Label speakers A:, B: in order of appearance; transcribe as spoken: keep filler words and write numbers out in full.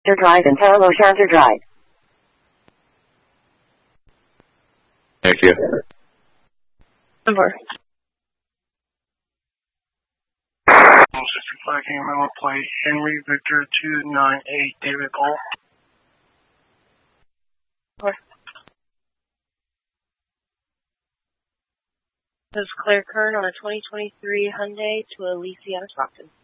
A: Drive and Palo Shanter Drive.
B: Thank you.
C: Over.
D: sixty-five Camera plate Henry Victor two nine eight David Paul.
C: Over. This is Claire Kern on a twenty twenty-three Hyundai to Elysiana Stockton.